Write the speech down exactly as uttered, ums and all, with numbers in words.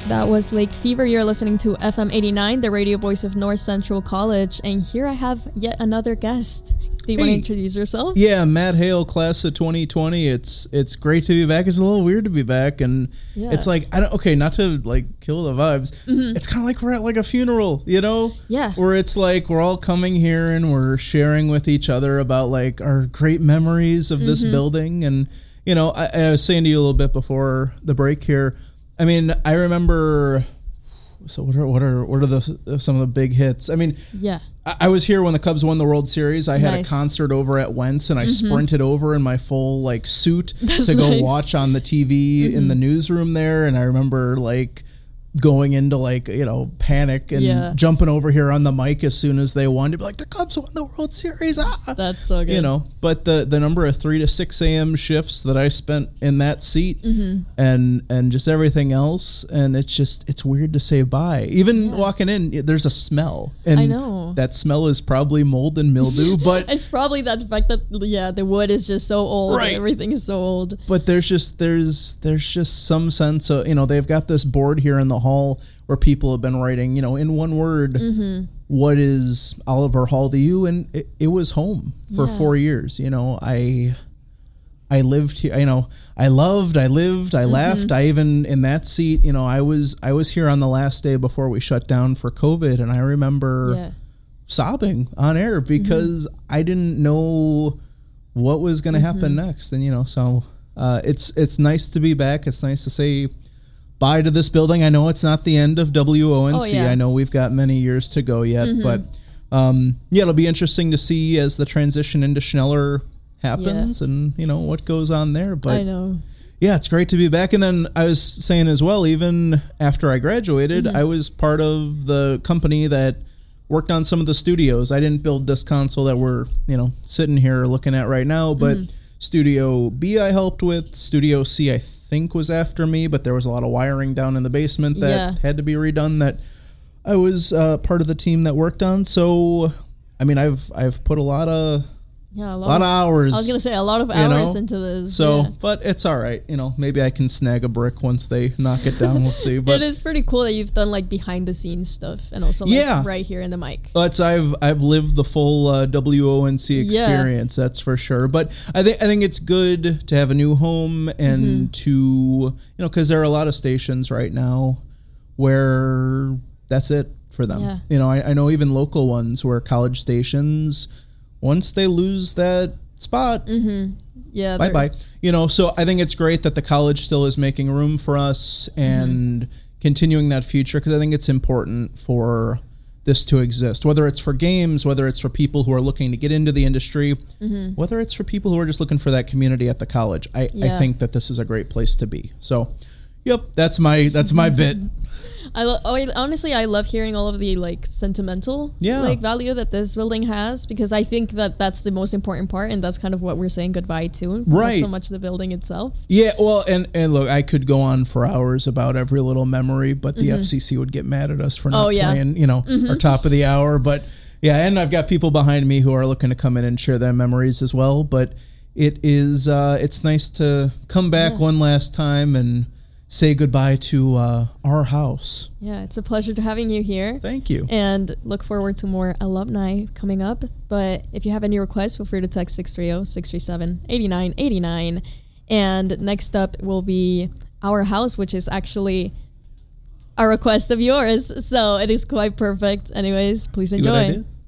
That was Lake Fever. You're listening to F M eighty-nine, the radio voice of North Central College. And here I have yet another guest. Do you hey. want to introduce yourself? Yeah, Matt Hale, class of twenty twenty. It's it's great to be back. It's a little weird to be back. And yeah. it's like, I don't, okay, not to like kill the vibes. Mm-hmm. It's kind of like we're at like a funeral, you know? Yeah. Where it's like we're all coming here and we're sharing with each other about like our great memories of mm-hmm. this building. And, you know, I, I was saying to you a little bit before the break here, I mean, I remember. So what are what are what are the some of the big hits? I mean, yeah, I, I was here when the Cubs won the World Series. I had nice. a concert over at Wentz, and I mm-hmm. sprinted over in my full like suit That's to go nice. watch on the T V mm-hmm. in the newsroom there. And I remember like going into like, you know, panic and yeah. jumping over here on the mic as soon as they won to be like, the Cubs won the World Series. Ah! That's so good. You know, but the the number of three to six a.m. shifts that I spent in that seat mm-hmm. and and just everything else, and it's just it's weird to say bye. Even yeah. walking in, there's a smell, and I know that smell is probably mold and mildew. But it's probably that fact that yeah, the wood is just so old. Right. Everything is so old. But there's just there's there's just some sense of, you know, they've got this board here in the hall where people have been writing, you know, in one word, mm-hmm. what is Oliver Hall to you? And it, it was home for yeah. four years. You know, I I lived here. You know, I loved, I lived, I mm-hmm. laughed. I even in that seat, you know, I was I was here on the last day before we shut down for COVID, and I remember yeah. sobbing on air because mm-hmm. I didn't know what was going to mm-hmm. happen next. And you know, so uh, it's it's nice to be back. It's nice to say bye to this building. I know it's not the end of W O N C. Oh, yeah. I know we've got many years to go yet, mm-hmm. but um, yeah, it'll be interesting to see as the transition into Schneller happens, yeah. and you know what goes on there. But I know. Yeah, it's great to be back. And then I was saying as well, even after I graduated, mm-hmm. I was part of the company that worked on some of the studios. I didn't build this console that we're, you know, sitting here looking at right now, but mm-hmm. Studio B I helped with. Studio C I think was after me, but there was a lot of wiring down in the basement that yeah. had to be redone that I was uh, part of the team that worked on. So, I mean, I've I've put a lot of yeah, a lot, lot of, of hours. I was gonna say a lot of hours you know? into this. So, yeah. but it's all right. You know, maybe I can snag a brick once they knock it down. We'll see. But it is pretty cool that you've done like behind the scenes stuff and also like yeah. right here in the mic. It's I've I've lived the full uh, W O N C experience. Yeah. That's for sure. But I think I think it's good to have a new home and mm-hmm. to, you know, because there are a lot of stations right now where that's it for them. Yeah. You know, I, I know even local ones where college stations, once they lose that spot, mm-hmm. yeah, bye bye. You know, so I think it's great that the college still is making room for us and mm-hmm. continuing that future, because I think it's important for this to exist, whether it's for games, whether it's for people who are looking to get into the industry, mm-hmm. whether it's for people who are just looking for that community at the college. I, yeah. I think that this is a great place to be. So, yep, that's my that's my bit. I lo- oh, honestly, I love hearing all of the like sentimental yeah. like value that this building has, because I think that that's the most important part, and that's kind of what we're saying goodbye to. Right. Not so much the building itself. Yeah, well, and, and look, I could go on for hours about every little memory, but the mm-hmm. F C C would get mad at us for not oh, yeah. playing, you know, mm-hmm. our top of the hour. But yeah, and I've got people behind me who are looking to come in and share their memories as well. But it is, uh, it's nice to come back yeah. one last time and say goodbye to uh, our house. Yeah, it's a pleasure to having you here. Thank you. And look forward to more alumni coming up. But if you have any requests, feel free to text six three zero, six three seven, eight nine eight nine. And next up will be Our House, which is actually a request of yours. So it is quite perfect. Anyways, please enjoy. See what I did?